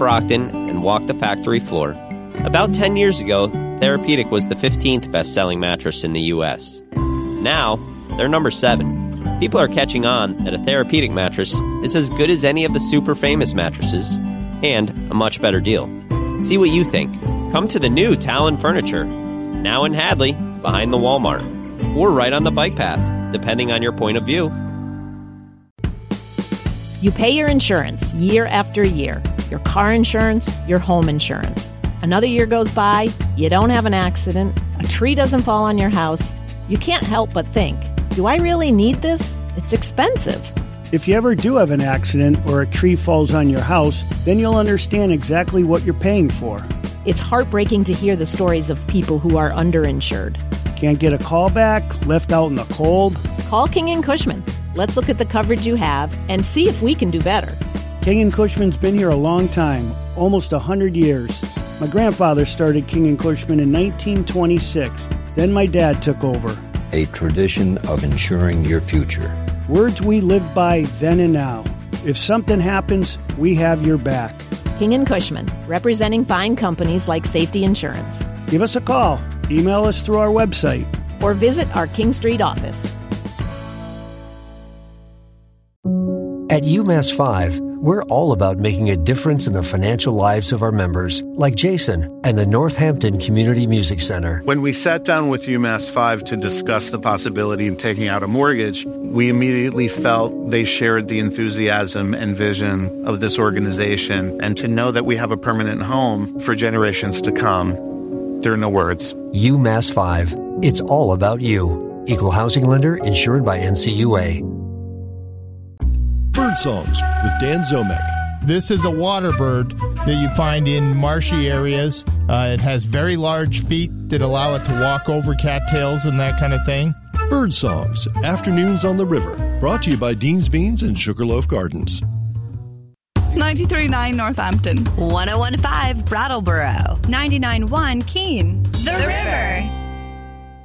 Brockton and walk the factory floor. About 10 years ago, Therapeutic was the 15th best-selling mattress in the U.S. Now, they're number 7. People are catching on that a Therapeutic mattress is as good as any of the super famous mattresses, and a much better deal. See what you think. Come to the new Talon Furniture, now in Hadley, behind the Walmart, or right on the bike path, depending on your point of view. You pay your insurance year after year, your car insurance, your home insurance. Another year goes by, you don't have an accident, a tree doesn't fall on your house. You can't help but think, do I really need this? It's expensive. If you ever do have an accident or a tree falls on your house, then you'll understand exactly what you're paying for. It's heartbreaking to hear the stories of people who are underinsured. Can't get a call back, left out in the cold? Call King & Cushman. Let's look at the coverage you have and see if we can do better. King & Cushman's been here a long time, almost 100 years. My grandfather started King & Cushman in 1926. Then my dad took over. A tradition of ensuring your future. Words we live by then and now. If something happens, we have your back. King & Cushman, representing fine companies like Safety Insurance. Give us a call. Email us through our website. Or visit our King Street office. At UMass 5, we're all about making a difference in the financial lives of our members, like Jason and the Northampton Community Music Center. When we sat down with UMass 5 to discuss the possibility of taking out a mortgage, we immediately felt they shared the enthusiasm and vision of this organization. And to know that we have a permanent home for generations to come, there are no words. UMass 5. It's all about you. Equal housing lender insured by NCUA. Bird Songs with Dan Zomek. This is a water bird that you find in marshy areas. It has very large feet that allow it to walk over cattails and that kind of thing. Bird Songs, afternoons on the river. Brought to you by Dean's Beans and Sugarloaf Gardens. 93.9 Northampton. 101.5 Brattleboro. 99.1 Keene. The River.